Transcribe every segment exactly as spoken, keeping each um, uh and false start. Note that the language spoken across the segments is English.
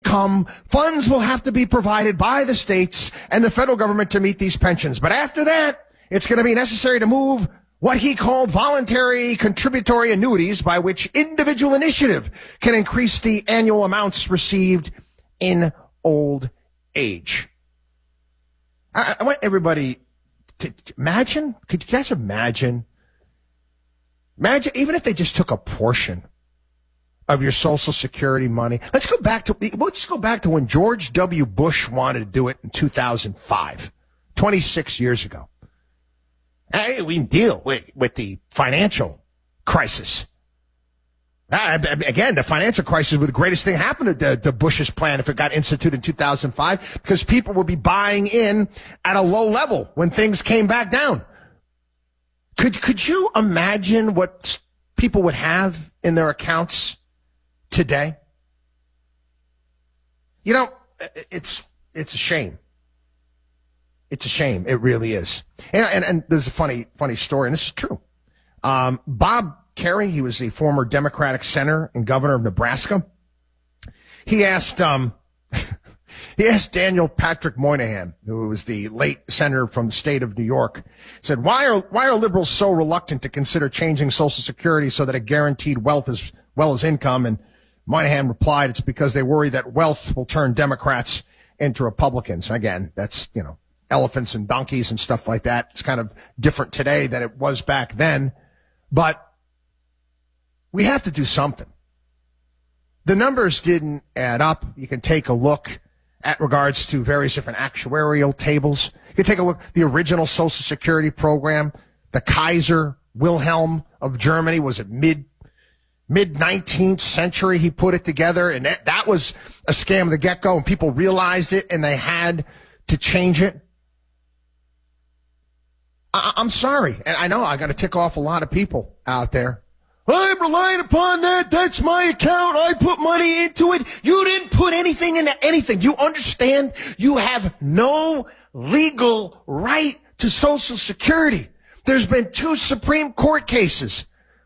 come, funds will have to be provided by the states and the federal government to meet these pensions. But after that, it's going to be necessary to move what he called voluntary contributory annuities, by which individual initiative can increase the annual amounts received in old age. I, I want everybody to, to imagine, could you guys imagine, imagine even if they just took a portion of your Social Security money. Let's go back to, we'll just go back to when George W. Bush wanted to do it in two thousand five, twenty-six years ago. Hey, we can deal with, with the financial crisis. Uh, again, the financial crisis was the greatest thing happened to the, the Bush's plan if it got instituted in two thousand five, because people would be buying in at a low level when things came back down. Could, could you imagine what people would have in their accounts today? You know, it's, it's a shame. It's a shame. It really is. And, and, and there's a funny, funny story, and this is true. Um, Bob Kerrey, he was the former Democratic senator and governor of Nebraska. He asked, um, he asked Daniel Patrick Moynihan, who was the late senator from the state of New York, said, why are, why are liberals so reluctant to consider changing Social Security so that it guaranteed wealth as well as income? And Moynihan replied, it's because they worry that wealth will turn Democrats into Republicans. Again, that's, you know, elephants and donkeys and stuff like that. It's kind of different today than it was back then. But we have to do something. The numbers didn't add up. You can take a look at regards to various different actuarial tables. You can take a look. The original Social Security program, the Kaiser Wilhelm of Germany, was it mid mid nineteenth century he put it together, and that, that was a scam of the get-go, and people realized it and they had to change it. I, I'm sorry, and I know I got to tick off a lot of people out there. I'm relying upon that. That's my account. I put money into it. You didn't put anything into anything. You understand? You have no legal right to Social Security. There's been two Supreme Court cases.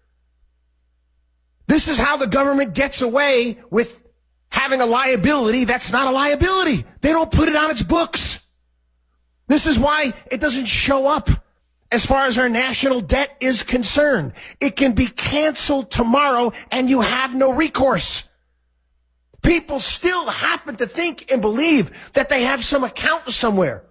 This is how the government gets away with having a liability that's not a liability. They don't put it on its books. This is why it doesn't show up. As far as our national debt is concerned, it can be canceled tomorrow and you have no recourse. People still happen to think and believe that they have some account somewhere.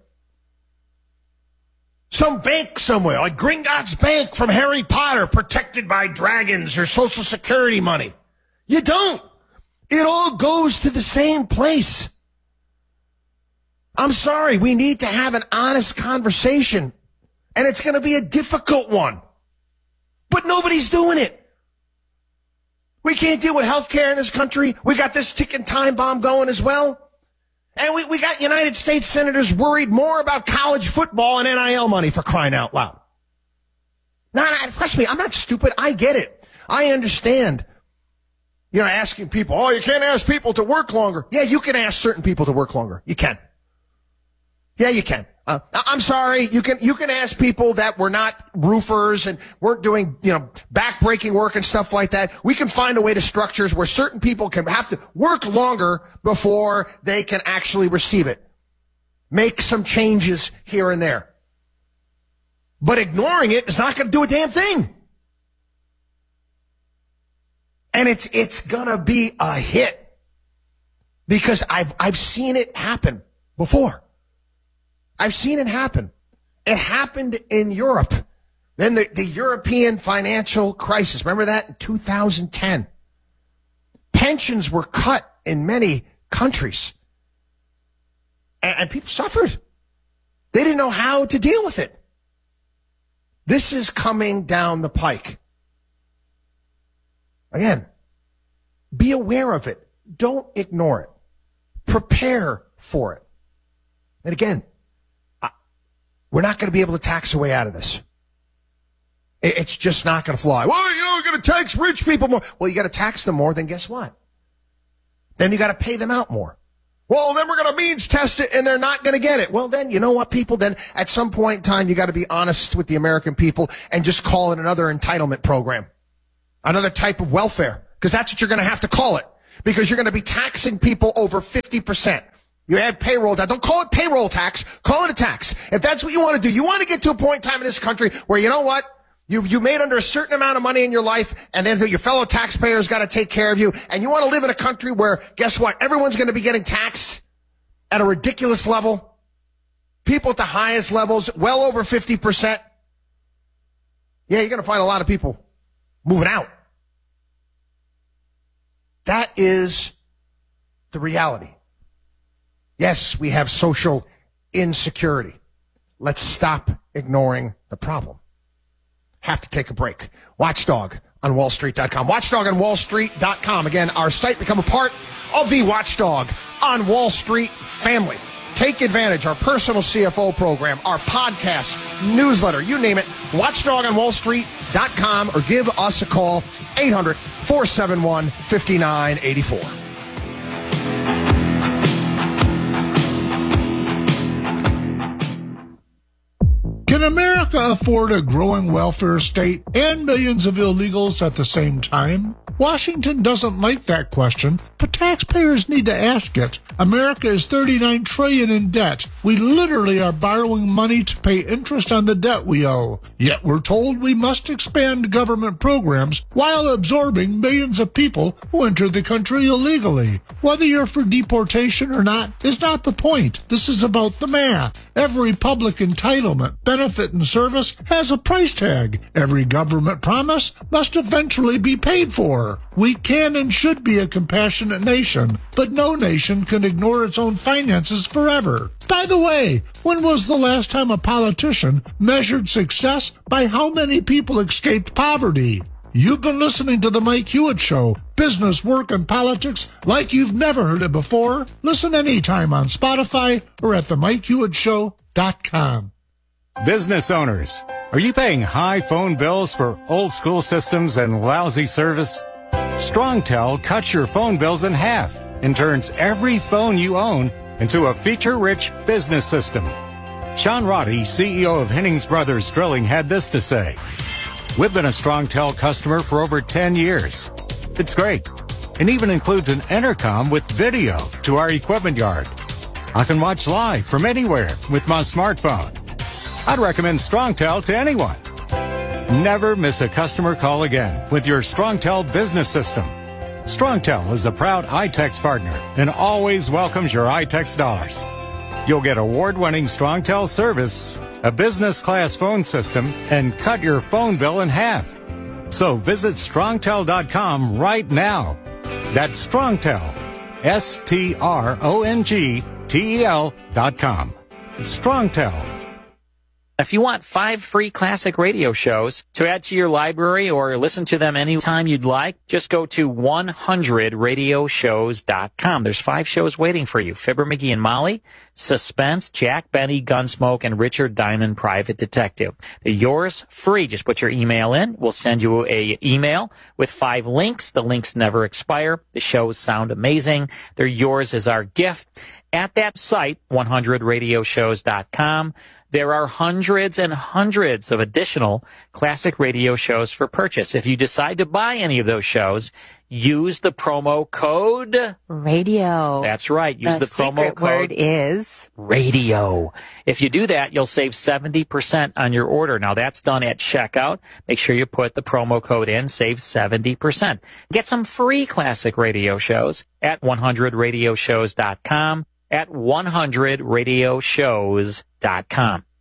Some bank somewhere, like Gringotts Bank from Harry Potter, protected by dragons or Social Security money. You don't. It all goes to the same place. I'm sorry, we need to have an honest conversation. And it's going to be a difficult one. But nobody's doing it. We can't deal with health care in this country. We got this ticking time bomb going as well. And we, we got United States senators worried more about college football and N I L money, for crying out loud. Now, trust me, I'm not stupid. I get it. I understand. You know, asking people, oh, you can't ask people to work longer. Yeah, you can ask certain people to work longer. You can. Yeah, you can. Uh, I'm sorry. You can, you can ask people that were not roofers and weren't doing, you know, back-breaking work and stuff like that. We can find a way to structures where certain people can have to work longer before they can actually receive it. Make some changes here and there. But ignoring it is not going to do a damn thing. And it's, it's going to be a hit because I've, I've seen it happen before. I've seen it happen. It happened in Europe. Then the, the European financial crisis. Remember that in two thousand ten? Pensions were cut in many countries. And, and people suffered. They didn't know how to deal with it. This is coming down the pike. Again, be aware of it. Don't ignore it. Prepare for it. And again, we're not going to be able to tax our way out of this. It's just not going to fly. Well, you know, we're going to tax rich people more. Well, you got to tax them more, then guess what? Then you got to pay them out more. Well, then we're going to means test it and they're not going to get it. Well, then, you know what, people? Then at some point in time, you got to be honest with the American people and just call it another entitlement program. Another type of welfare. Because that's what you're going to have to call it. because you're going to be taxing people over fifty percent. You add payroll. Don't call it payroll tax. Call it a tax. If that's what you want to do, you want to get to a point in time in this country where, you know what? You you made under a certain amount of money in your life, and then your fellow taxpayers got to take care of you, and you want to live in a country where, guess what? Everyone's going to be getting taxed at a ridiculous level. People at the highest levels, well over fifty percent. Yeah, you're going to find a lot of people moving out. That is the reality. Yes, we have social insecurity. Let's stop ignoring the problem. Have to take a break. Watchdog on wall street dot com. Watchdog on wall street dot com. Again, our site. Become a part of the Watchdog on Wall Street family. Take advantage. Our personal C F O program, our podcast, newsletter, you name it. Watchdog on wall street dot com, or give us a call, eight hundred, four seven one, five nine eight four. Can America afford a growing welfare state and millions of illegals at the same time? Washington doesn't like that question, but taxpayers need to ask it. America is thirty-nine trillion dollars in debt. We literally are borrowing money to pay interest on the debt we owe. Yet we're told we must expand government programs while absorbing millions of people who enter the country illegally. Whether you're for deportation or not is not the point. This is about the math. Every public entitlement, benefit, and service has a price tag. Every government promise must eventually be paid for. We can and should be a compassionate nation, but no nation can ignore its own finances forever. By the way, when was the last time a politician measured success by how many people escaped poverty? You've been listening to The Mike Hewitt Show, business, work, and politics like you've never heard it before. Listen anytime on Spotify or at the mike hewitt show dot com. Business owners, are you paying high phone bills for old school systems and lousy service? StrongTel cuts your phone bills in half and turns every phone you own into a feature-rich business system. Sean Roddy, C E O of Hennings Brothers Drilling, had this to say. We've been a StrongTel customer for over ten years. It's great. It even includes an intercom with video to our equipment yard. I can watch live from anywhere with my smartphone. I'd recommend StrongTel to anyone. Never miss a customer call again with your StrongTel business system. StrongTel is a proud iTex partner and always welcomes your iTex dollars. You'll get award-winning StrongTel service, a business-class phone system, and cut your phone bill in half. So visit strongtel dot com right now. That's StrongTel, S T R O N G T E L dot com. StrongTel. If you want five free classic radio shows to add to your library or listen to them anytime you'd like, just go to one hundred radio shows dot com. There's five shows waiting for you. Fibber, McGee and Molly, Suspense, Jack Benny, Gunsmoke, and Richard Diamond, Private Detective. They're yours free. Just put your email in. We'll send you a email with five links. The links never expire. The shows sound amazing. They're yours as our gift. At that site, one hundred radio shows dot com, there are hundreds and hundreds of additional classic radio shows for purchase. If you decide to buy any of those shows, use the promo code radio. That's right. Use the, the promo secret code word is radio. If you do that, you'll save seventy percent on your order. Now that's done at checkout. Make sure you put the promo code in, save seventy percent. Get some free classic radio shows at one hundred radio shows dot com. At one hundred radio shows dot com.